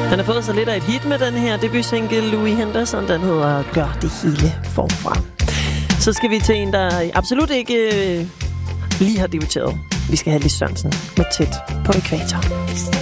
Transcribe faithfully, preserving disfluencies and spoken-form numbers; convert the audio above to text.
Han har fået så lidt af et hit med den her debutsingle Louis Henderson. Den hedder Gør det hele forfra. Så skal vi til en, der absolut ikke øh, lige har debuteret. Vi skal have Lis Sørensen med Tæt på Ækvator.